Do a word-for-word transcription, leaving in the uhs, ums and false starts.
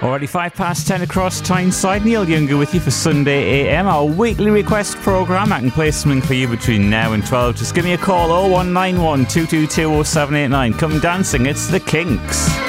Already five past ten across Tyneside. Neil Younger with you for Sunday A M, our weekly request programme. I can play something for you between now and twelve. Just give me a call, oh one nine one, two two two, oh seven eight nine. Come dancing, it's the Kinks.